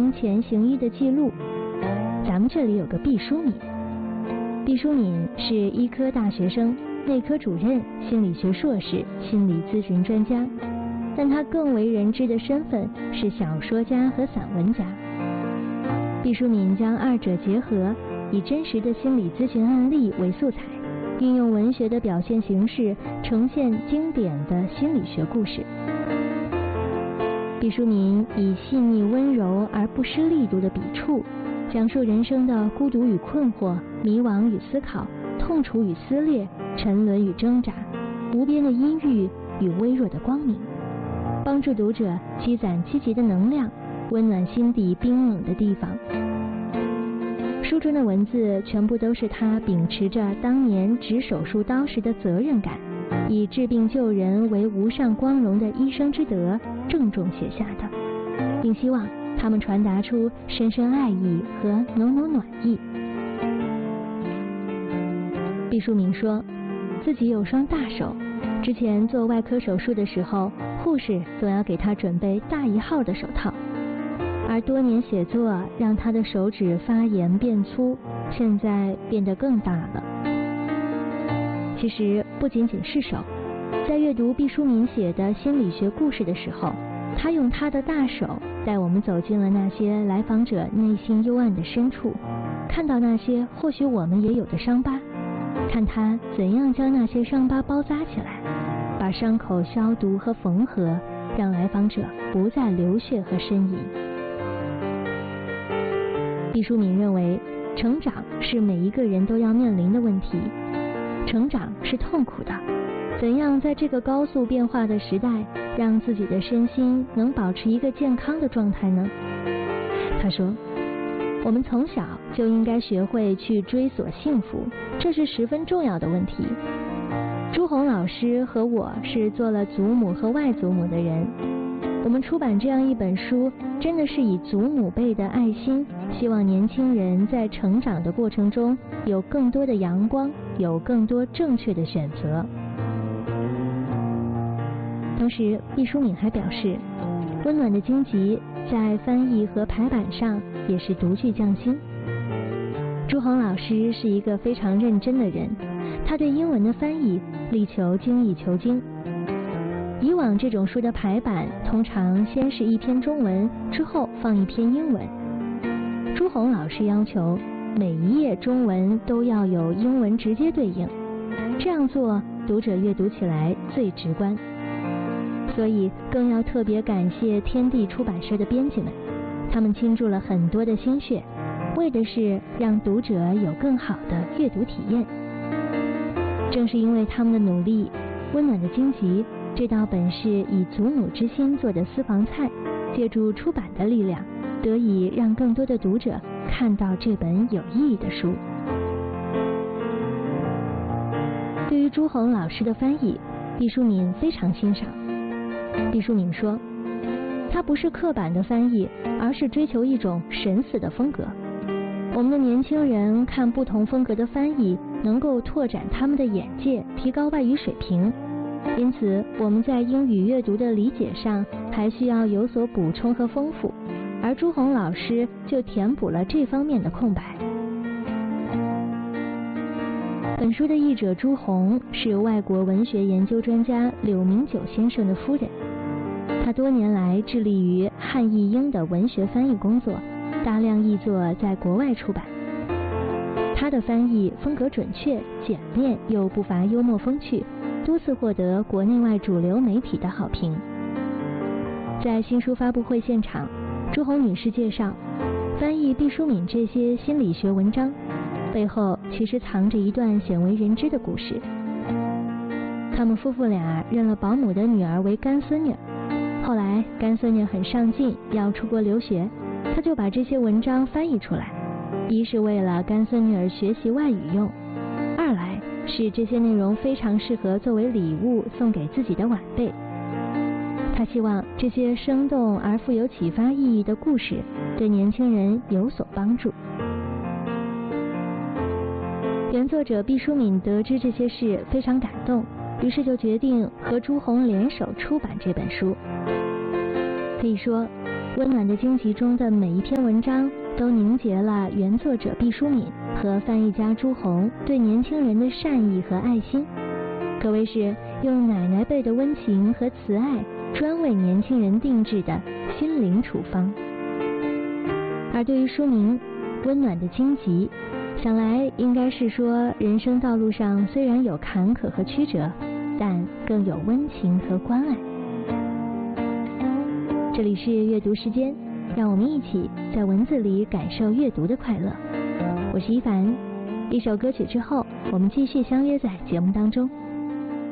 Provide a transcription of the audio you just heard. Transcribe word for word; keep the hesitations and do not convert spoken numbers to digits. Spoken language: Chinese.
生前行医的记录。咱们这里有个毕淑敏，毕淑敏是医科大学生，内科主任，心理学硕士，心理咨询专家，但他更为人知的身份是小说家和散文家。毕淑敏将二者结合，以真实的心理咨询案例为素材，运用文学的表现形式，呈现经典的心理学故事。毕淑敏以细腻温柔而不失力度的笔触，讲述人生的孤独与困惑、迷惘与思考、痛楚与撕裂、沉沦与挣扎、无边的阴郁与微弱的光明，帮助读者积攒积极的能量，温暖心底冰冷的地方。书中的文字全部都是他秉持着当年执手术刀时的责任感，以治病救人为无上光荣的医生之德郑重写下的，并希望他们传达出深深爱意和浓浓暖意。毕淑敏说，自己有双大手，之前做外科手术的时候，护士总要给他准备大一号的手套，而多年写作让他的手指发炎变粗，现在变得更大了。其实不仅仅是手，在阅读毕淑敏写的心理学故事的时候，他用他的大手带我们走进了那些来访者内心幽暗的深处，看到那些或许我们也有的伤疤，看他怎样将那些伤疤包扎起来，把伤口消毒和缝合，让来访者不再流血和呻吟。毕淑敏认为，成长是每一个人都要面临的问题，成长是痛苦的，怎样在这个高速变化的时代，让自己的身心能保持一个健康的状态呢？他说，我们从小就应该学会去追索幸福，这是十分重要的问题。朱红老师和我是做了祖母和外祖母的人，我们出版这样一本书，真的是以祖母辈的爱心，希望年轻人在成长的过程中有更多的阳光，有更多正确的选择。同时，毕淑敏还表示，温暖的荆棘在翻译和排版上也是独具匠心。朱红老师是一个非常认真的人，他对英文的翻译力求精益求精。以往这种书的排版通常先是一篇中文，之后放一篇英文。朱红老师要求每一页中文都要有英文直接对应，这样做读者阅读起来最直观。所以更要特别感谢天地出版社的编辑们，他们倾注了很多的心血，为的是让读者有更好的阅读体验。正是因为他们的努力，温暖的荆棘这道本是以祖母之心做的私房菜，借助出版的力量，得以让更多的读者看到这本有意义的书。对于朱红老师的翻译，毕淑敏非常欣赏。毕淑敏说，它不是刻板的翻译，而是追求一种神似的风格。我们的年轻人看不同风格的翻译，能够拓展他们的眼界，提高外语水平。因此，我们在英语阅读的理解上还需要有所补充和丰富，而朱红老师就填补了这方面的空白。本书的译者朱红是外国文学研究专家柳明九先生的夫人，他多年来致力于汉译英的文学翻译工作，大量译作在国外出版。他的翻译风格准确、简练又不乏幽默风趣，多次获得国内外主流媒体的好评。在新书发布会现场，朱红女士介绍，翻译毕淑敏这些心理学文章背后其实藏着一段鲜为人知的故事。他们夫妇俩认了保姆的女儿为干孙女，后来干孙女很上进，要出国留学，他就把这些文章翻译出来，一是为了干孙女儿学习外语用，二来是这些内容非常适合作为礼物送给自己的晚辈。他希望这些生动而富有启发意义的故事对年轻人有所帮助。原作者毕淑敏得知这些事非常感动，于是就决定和朱红联手出版这本书。可以说， 温暖的荆棘中的每一篇文章都凝结了原作者毕淑敏和翻译家朱红对年轻人的善意和爱心，可谓是用奶奶辈的温情和慈爱专为年轻人定制的心灵处方。而对于书名《温暖的荆棘》，想来应该是说人生道路上虽然有坎坷和曲折，但更有温情和关爱。这里是阅读时间，让我们一起在文字里感受阅读的快乐。我是一凡，一首歌曲之后，我们继续相约在节目当中。